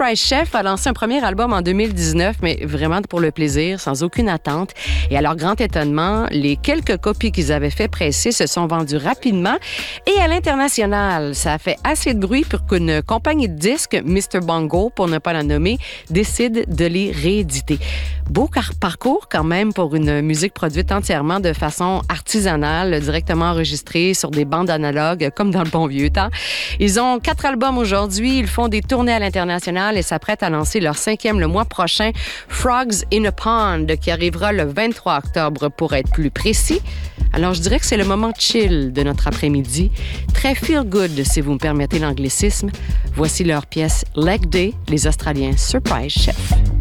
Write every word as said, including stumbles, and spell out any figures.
Surprise Chef a lancé un premier album en deux mille dix-neuf, mais vraiment pour le plaisir, sans aucune attente. Et à leur grand étonnement, les quelques copies qu'ils avaient fait presser se sont vendues rapidement. Et à l'international, ça a fait assez de bruit pour qu'une compagnie de disques, mister Bongo, pour ne pas la nommer, décide de les rééditer. Beau car- parcours quand même pour une musique produite entièrement de façon artisanale, directement enregistrée sur des bandes analogues, comme dans le bon vieux temps. Ils ont quatre albums aujourd'hui, ils font des tournées à l'international et s'apprêtent à lancer leur cinquième le mois prochain, Frogs in a Pond, qui arrivera le vingt-trois octobre pour être plus précis. Alors, je dirais que c'est le moment chill de notre après-midi. Très feel good, si vous me permettez l'anglicisme. Voici leur pièce Leg Day, les Australiens Surprise Chef.